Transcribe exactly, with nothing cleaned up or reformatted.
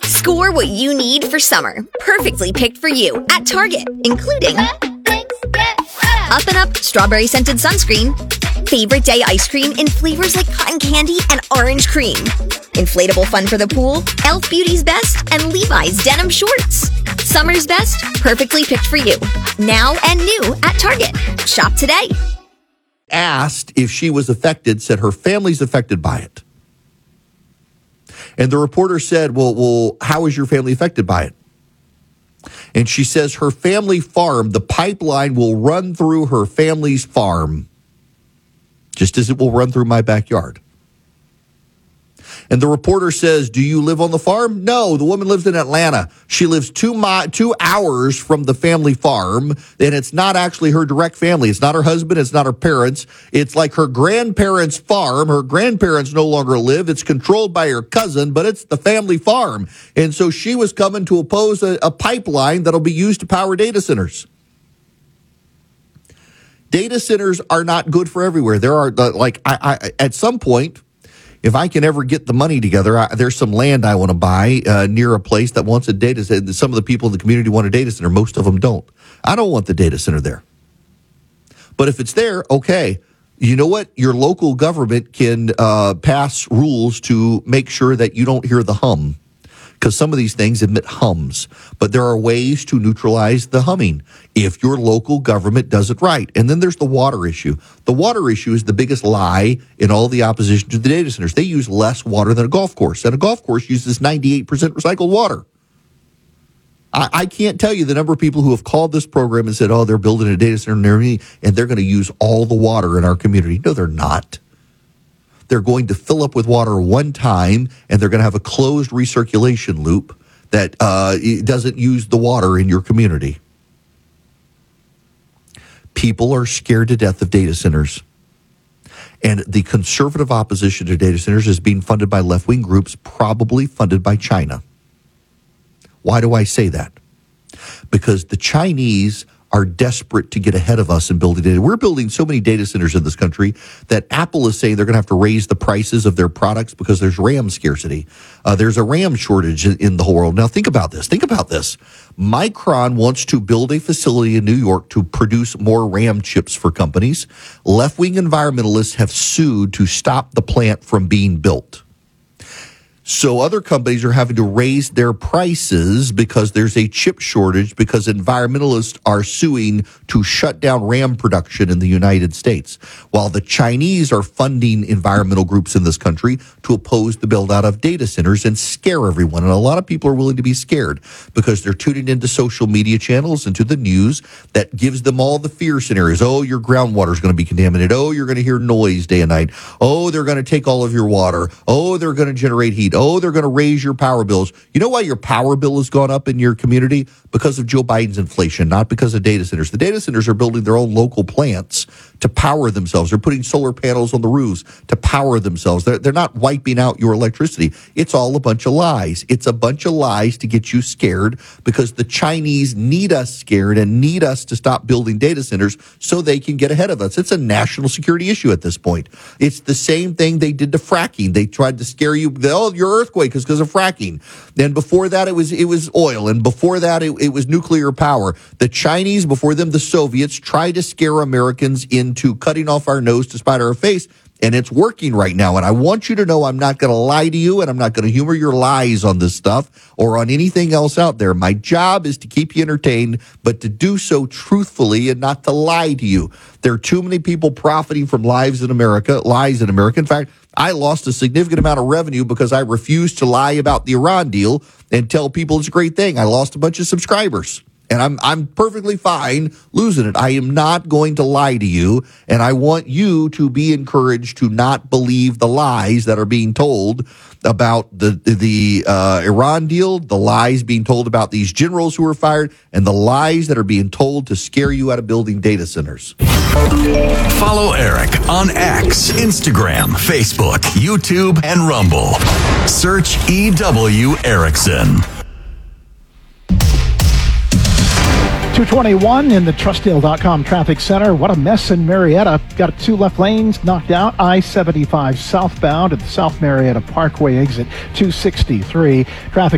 Score what you need for summer. Perfectly picked for you at Target, including Up and Up Strawberry Scented Sunscreen, Favorite Day Ice Cream in flavors like cotton candy and orange cream, Inflatable Fun for the Pool, e l f Beauty's Best, and Levi's Denim Shorts. Summer's best, perfectly picked for you. Now and new at Target. Shop today. Asked if she was affected, said her family's affected by it. And the reporter said, well, well, how is your family affected by it? And she says her family farm, the pipeline will run through her family's farm, just as it will run through my backyard. And the reporter says, do you live on the farm? No, the woman lives in Atlanta. She lives two mi- two hours from the family farm, and it's not actually her direct family. It's not her husband. It's not her parents. It's like her grandparents' farm. Her grandparents no longer live. It's controlled by her cousin, but it's the family farm. And so she was coming to oppose a, a pipeline that'll be used to power data centers. Data centers are not good for everywhere. There are, like, I, I at some point, if I can ever get the money together, I, there's some land I want to buy uh, near a place that wants a data center. Some of the people in the community want a data center. Most of them don't. I don't want the data center there. But if it's there, okay. You know what? Your local government can uh, pass rules to make sure that you don't hear the hum. Because some of these things emit hums. But there are ways to neutralize the humming if your local government does it right. And then there's the water issue. The water issue is the biggest lie in all the opposition to the data centers. They use less water than a golf course. And a golf course uses ninety-eight percent recycled water. I, I can't tell you the number of people who have called this program and said, oh, they're building a data center near me, and they're going to use all the water in our community. No, they're not. They're going to fill up with water one time, and they're going to have a closed recirculation loop that uh, doesn't use the water in your community. People are scared to death of data centers. And the conservative opposition to data centers is being funded by left-wing groups, probably funded by China. Why do I say that? Because the Chinese are desperate to get ahead of us in building data. We're building so many data centers in this country that Apple is saying they're going to have to raise the prices of their products because there's RAM scarcity. Uh, there's a RAM shortage in, in the whole world. Now, think about this. Think about this. Micron wants to build a facility in New York to produce more RAM chips for companies. Left-wing environmentalists have sued to stop the plant from being built. So other companies are having to raise their prices because there's a chip shortage, because environmentalists are suing to shut down RAM production in the United States, while the Chinese are funding environmental groups in this country to oppose the build-out of data centers and scare everyone. And a lot of people are willing to be scared because they're tuning into social media channels and to the news that gives them all the fear scenarios. Oh, your groundwater is going to be contaminated. Oh, you're going to hear noise day and night. Oh, they're going to take all of your water. Oh, they're going to generate heat. Oh, they're going to raise your power bills. You know why your power bill has gone up in your community? Because of Joe Biden's inflation, not because of data centers. The data centers are building their own local plants to power themselves. They're putting solar panels on the roofs to power themselves. They're, they're not wiping out your electricity. It's all a bunch of lies. It's a bunch of lies to get you scared because the Chinese need us scared and need us to stop building data centers so they can get ahead of us. It's a national security issue at this point. It's the same thing they did to fracking. They tried to scare you. Oh, your earthquake is because of fracking. Then before that, it was it was oil. And before that, it, it was nuclear power. The Chinese, before them, the Soviets, tried to scare Americans into cutting off our nose to spite our face. And it's working right now. And I want you to know I'm not going to lie to you, and I'm not going to humor your lies on this stuff or on anything else out there. My job is to keep you entertained, but to do so truthfully and not to lie to you. There are too many people profiting from lives in America, lies in America. In fact, I lost a significant amount of revenue because I refused to lie about the Iran deal and tell people it's a great thing. I lost a bunch of subscribers. And I'm I'm perfectly fine losing it. I am not going to lie to you, and I want you to be encouraged to not believe the lies that are being told about the the uh, Iran deal, the lies being told about these generals who were fired, and the lies that are being told to scare you out of building data centers. Follow Eric on X, Instagram, Facebook, YouTube, and Rumble. Search E W Erickson. two twenty-one in the Trustdale dot com traffic center. What a mess in Marietta. Got two left lanes knocked out. I seventy-five southbound at the South Marietta Parkway exit two sixty-three. Traffic